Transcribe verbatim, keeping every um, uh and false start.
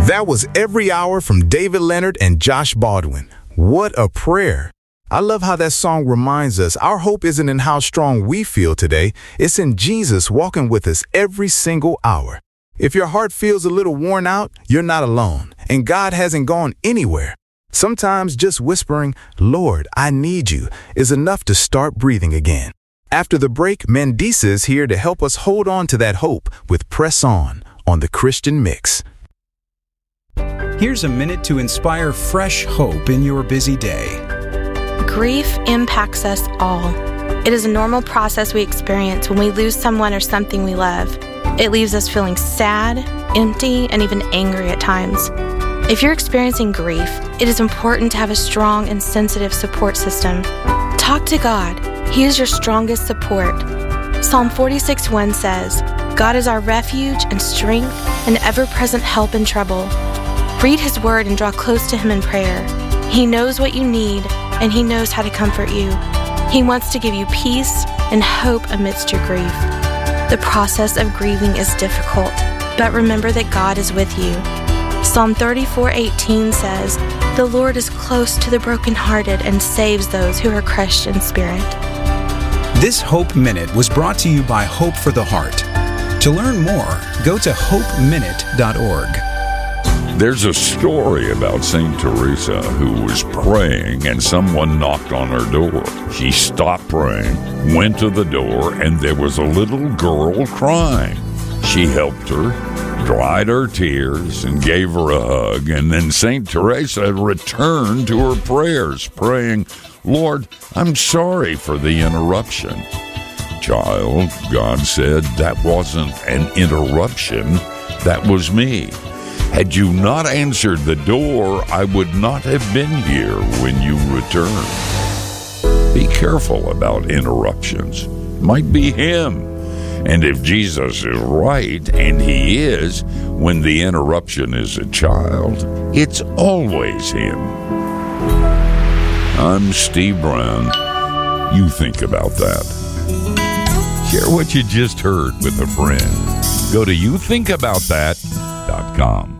That was Every Hour from David Leonard and Josh Baldwin. What a prayer. I love how that song reminds us our hope isn't in how strong we feel today. It's in Jesus walking with us every single hour. If your heart feels a little worn out, you're not alone, and God hasn't gone anywhere. Sometimes just whispering, "Lord, I need you," is enough to start breathing again. After the break, Mandisa is here to help us hold on to that hope with Press On on the Christian Mix. Here's a minute to inspire fresh hope in your busy day. Grief impacts us all. It is a normal process we experience when we lose someone or something we love. It leaves us feeling sad, empty, and even angry at times. If you're experiencing grief, it is important to have a strong and sensitive support system. Talk to God. He is your strongest support. Psalm forty-six one says, "God is our refuge and strength, an ever-present help in trouble." Read His Word and draw close to Him in prayer. He knows what you need, and He knows how to comfort you. He wants to give you peace and hope amidst your grief. The process of grieving is difficult, but remember that God is with you. Psalm thirty-four eighteen says, "The Lord is close to the brokenhearted and saves those who are crushed in spirit." This Hope Minute was brought to you by Hope for the Heart. To learn more, go to hope minute dot org. There's a story about Saint Teresa who was praying and someone knocked on her door. She stopped praying, went to the door, and there was a little girl crying. She helped her, dried her tears, and gave her a hug, and then Saint Teresa returned to her prayers, praying, "Lord, I'm sorry for the interruption." "Child," God said, "that wasn't an interruption. That was me. Had you not answered the door, I would not have been here when you returned." Be careful about interruptions. Might be Him. And if Jesus is right, and He is, when the interruption is a child, it's always Him. I'm Steve Brown. You think about that. Share what you just heard with a friend. Go to you think about that dot com.